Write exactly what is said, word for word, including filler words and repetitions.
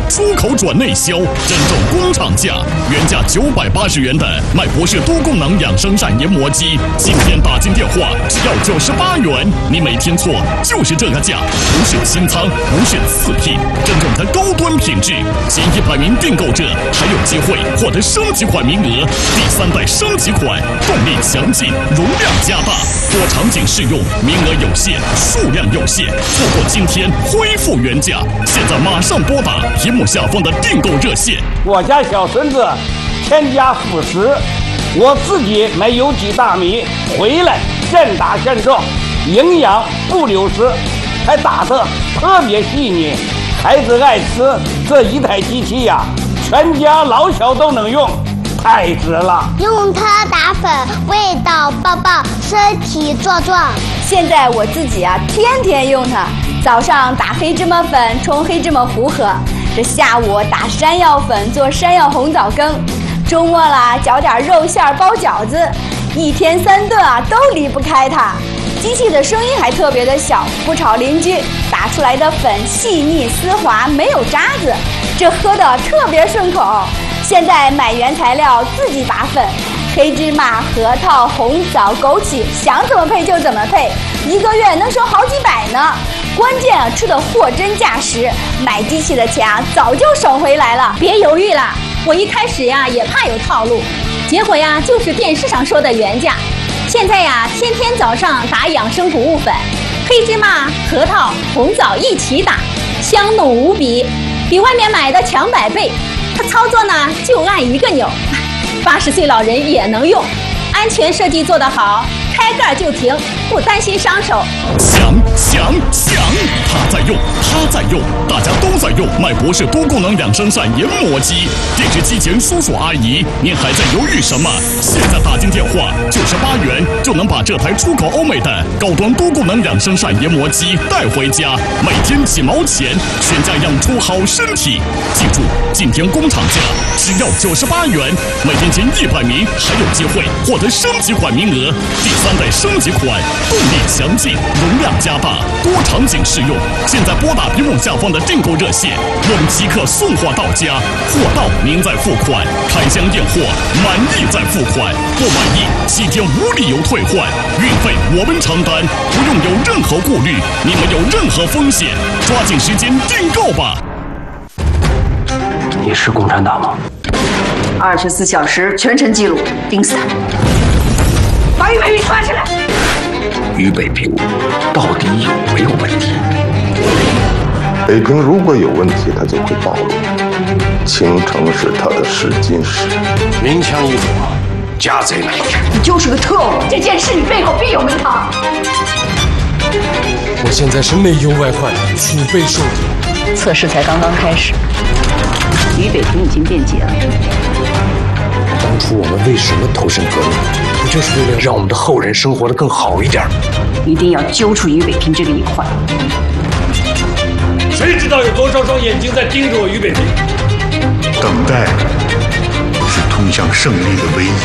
出口转内销，真正工厂价，原价九百八十元的麦博士多功能养生膳研磨机，今天打进电话只要九十八元，你没听错，就是这个价，不是清仓，不是次品，真正的高端品质。前一百名订购者还有机会获得升级款名额，第三代升级款，动力强劲，容量加大，多场景适用，名额有限，数量有限，错过今天恢复原价，现在马上拨打屏幕下方的订购热线。 我家小孙子添加辅食，我自己买有机大米回来现打现种，营养不流失，还打得特别细腻，孩子爱吃。这一台机器呀、啊，全家老小都能用，太值了。 用它打粉，味道爆爆，身体壮壮。 现在我自己啊，天天用它。早上打黑芝麻粉冲黑芝麻糊喝，这下午打山药粉做山药红枣羹，周末啦搅点肉馅包饺子，一天三顿啊都离不开它。机器的声音还特别的小，不吵邻居，打出来的粉细腻丝滑，没有渣子，这喝的特别顺口。现在买原材料自己打粉，黑芝麻、核桃、红枣、枸杞，想怎么配就怎么配，一个月能省好几百呢。关键啊，吃的货真价实，买机器的钱啊早就省回来了。 别犹豫了，我一开始呀也怕有套路，结果呀就是电视上说的原价。现在呀，天天早上打养生谷物粉，黑芝麻、核桃、红枣一起打，香浓无比，比外面买的强百倍。它操作呢就按一个钮，八十岁老人也能用，安全设计做得好，开盖就停，不担心伤手。 强强强！他在用，他在用，大家都在用麦博士多功能养生膳研磨机。电视机前叔叔阿姨，您还在犹豫什么？现在打进电话，九十八元就能把这台出口欧美的高端多功能养生膳研磨机带回家，每天几毛钱，全家养出好身体。记住，今天工厂价只要九十八元，每天前一百名还有机会获得升级款名额。第三代升级款，动力强劲，容量加大，多场景适用。现在拨打屏幕下方的订购热线，我们即刻送货到家，货到您再付款，开箱验货，满意再付款，不满意七天无理由退换，运费我们承担，不用有任何顾虑，你们有任何风险，抓紧时间订购吧。 你是共产党吗？ 二十四小时全程记录，盯死他！把俞北平抓起来！ 俞北平到底有没有问题？ 北平如果有问题，他就会暴露。倾城是他的试金石。 明枪易躲，家贼难治。 你就是个特务，这件事你背后必有名堂。 我现在是内忧外患，腹背受敌。 测试才刚刚开始，俞北平已经辩解了。 当初我们为什么投身革命？不就是为了让我们的后人生活得更好一点？ 一定要揪出俞北平这个一块。 谁知道有多少双眼睛在盯着我俞北平？ 等待是通向胜利的唯一